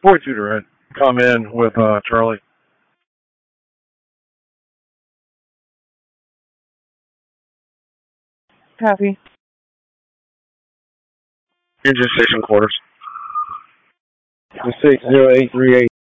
42 to red. Come in with Charlie. Copy. Engine station quarters. 60838.